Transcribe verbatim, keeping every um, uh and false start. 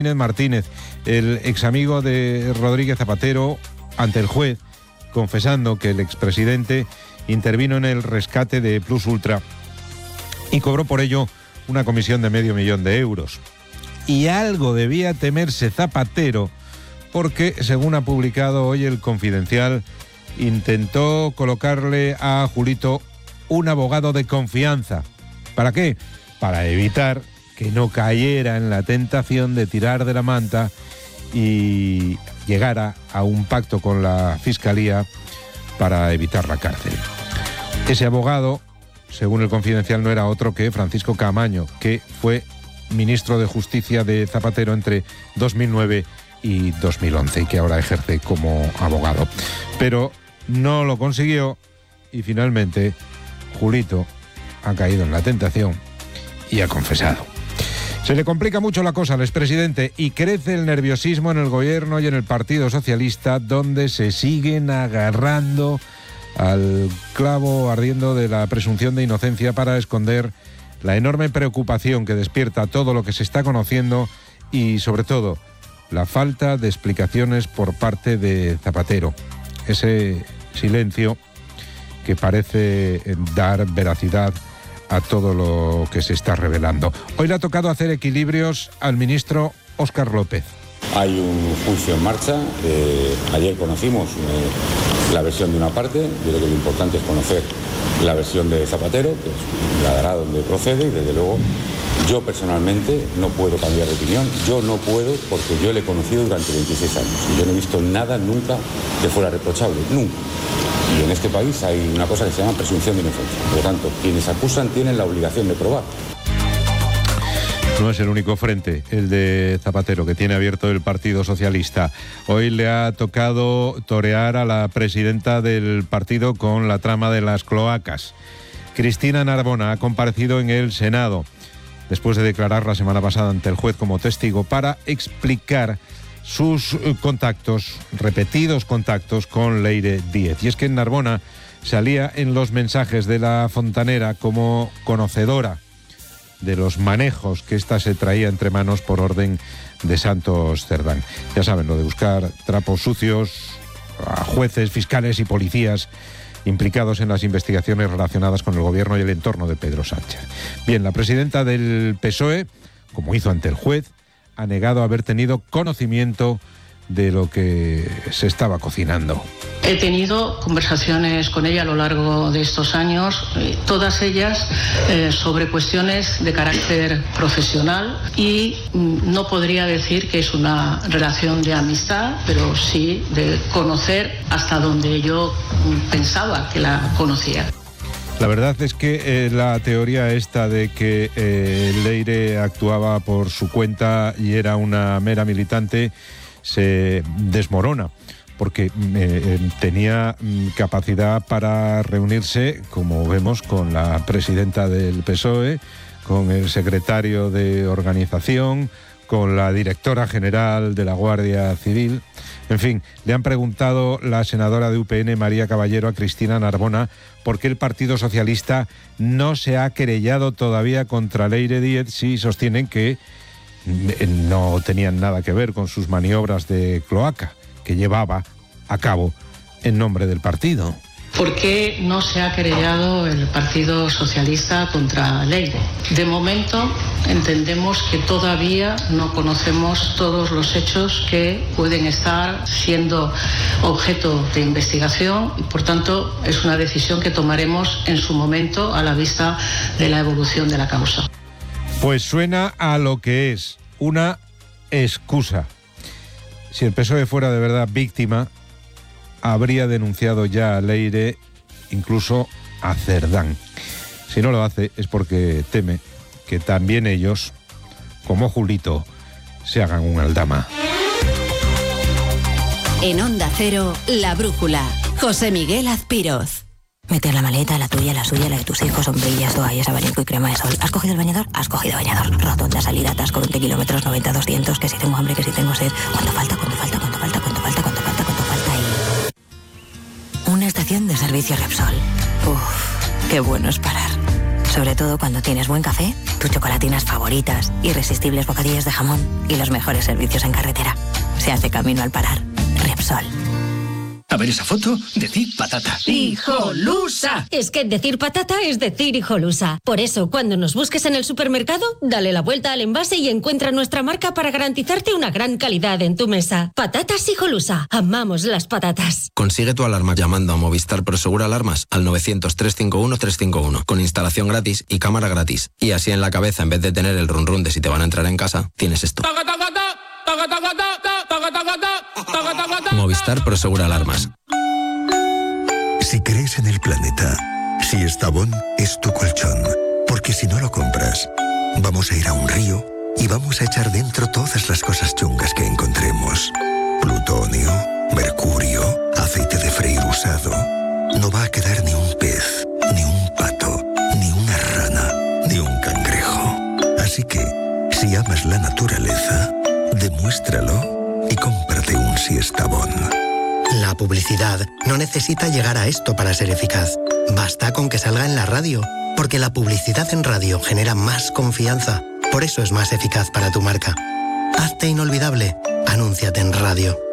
Martínez, el ex amigo de Rodríguez Zapatero, ante el juez, confesando que el expresidente intervino en el rescate de Plus Ultra y cobró por ello una comisión de medio millón de euros. Y algo debía temerse Zapatero, porque, según ha publicado hoy el Confidencial, intentó colocarle a Julito un abogado de confianza. ¿Para qué? Para evitar que no cayera en la tentación de tirar de la manta y llegara a un pacto con la Fiscalía para evitar la cárcel. Ese abogado, según el Confidencial, no era otro que Francisco Caamaño, que fue ministro de Justicia de Zapatero entre dos mil nueve y dos mil once y que ahora ejerce como abogado. Pero no lo consiguió y finalmente Julito ha caído en la tentación y ha confesado. Se le complica mucho la cosa al expresidente y crece el nerviosismo en el gobierno y en el Partido Socialista, donde se siguen agarrando al clavo ardiendo de la presunción de inocencia para esconder la enorme preocupación que despierta todo lo que se está conociendo y, sobre todo, la falta de explicaciones por parte de Zapatero. Ese silencio que parece dar veracidad a todo lo que se está revelando. Hoy le ha tocado hacer equilibrios al ministro Óscar López. Hay un juicio en marcha. Eh, ayer conocimos eh, la versión de una parte. Yo creo que lo importante es conocer la versión de Zapatero, que es, la dará donde procede, y desde luego yo personalmente no puedo cambiar de opinión. Yo no puedo, porque yo le he conocido durante veintiséis años y yo no he visto nada nunca que fuera reprochable, nunca. Y en este país hay una cosa que se llama presunción de inocencia. Por lo tanto, quienes acusan tienen la obligación de probar. No es el único frente, el de Zapatero, que tiene abierto el Partido Socialista. Hoy le ha tocado torear a la presidenta del partido con la trama de las cloacas. Cristina Narbona ha comparecido en el Senado, después de declarar la semana pasada ante el juez como testigo, para explicar sus contactos, repetidos contactos con Leire Díez. Y es que Narbona salía en los mensajes de la fontanera como conocedora de los manejos que ésta se traía entre manos por orden de Santos Cerdán. Ya saben, lo de buscar trapos sucios a jueces, fiscales y policías implicados en las investigaciones relacionadas con el gobierno y el entorno de Pedro Sánchez. Bien, la presidenta del P S O E, como hizo ante el juez, ha negado haber tenido conocimiento de lo que se estaba cocinando. He tenido conversaciones con ella a lo largo de estos años, todas ellas eh, sobre cuestiones de carácter profesional, y mm, no podría decir que es una relación de amistad, pero sí de conocer hasta donde yo mm, pensaba que la conocía. La verdad es que eh, la teoría esta de que eh, Leire actuaba por su cuenta y era una mera militante se desmorona, porque eh, tenía capacidad para reunirse, como vemos, con la presidenta del P S O E, con el secretario de organización, con la directora general de la Guardia Civil. En fin, le han preguntado la senadora de U P N, María Caballero, a Cristina Narbona por qué el Partido Socialista no se ha querellado todavía contra Leire Díez si sostienen que no tenían nada que ver con sus maniobras de cloaca que llevaba a cabo en nombre del partido. ¿Por qué no se ha querellado el Partido Socialista contra Leire? De momento entendemos que todavía no conocemos todos los hechos que pueden estar siendo objeto de investigación y, por tanto, es una decisión que tomaremos en su momento a la vista de la evolución de la causa. Pues suena a lo que es una excusa. Si el P S O E fuera de verdad víctima, habría denunciado ya a Leire, incluso a Cerdán. Si no lo hace es porque teme que también ellos, como Julito, se hagan un aldama. En Onda Cero, La Brújula, José Miguel Azpiroz. Meter la maleta, la tuya, la suya, la de tus hijos, sombrillas, toallas, abanico y crema de sol. ¿Has cogido el bañador? Has cogido bañador. Rotonda, salida, atasco, veinte kilómetros, noventa, doscientos, que si tengo hambre, que si tengo sed. ¿Cuánto falta? ¿Cuánto falta? ¿Cuánto falta? ¿Cuánto falta? ¿Cuánto falta? ¿Cuánto falta? Y... una estación de servicio Repsol. Uf, qué bueno es parar. Sobre todo cuando tienes buen café, tus chocolatinas favoritas, irresistibles bocadillos de jamón y los mejores servicios en carretera. Se hace camino al parar. Repsol. A ver esa foto, decir patata. ¡Hijolusa! Es que decir patata es decir hijolusa. Por eso, cuando nos busques en el supermercado, dale la vuelta al envase y encuentra nuestra marca para garantizarte una gran calidad en tu mesa. Patatas Hijolusa. Amamos las patatas. Consigue tu alarma llamando a Movistar Prosegur Alarmas al novecientos, trescientos cincuenta y uno, trescientos cincuenta y uno con instalación gratis y cámara gratis. Y así en la cabeza, en vez de tener el run run de si te van a entrar en casa, tienes esto. Movistar Prosegur Alarmas. Si crees en el planeta, si Estavón es tu colchón, porque si no lo compras, vamos a ir a un río y vamos a echar dentro todas las cosas chungas que encontremos. Plutonio, mercurio, aceite de freír usado. No va a quedar ni un pez, ni un pato, ni una rana, ni un cangrejo. Así que, si amas la naturaleza, demuéstralo y cómprate un Siestabón. La publicidad no necesita llegar a esto para ser eficaz. Basta con que salga en la radio, porque la publicidad en radio genera más confianza. Por eso es más eficaz para tu marca. Hazte inolvidable. Anúnciate en radio.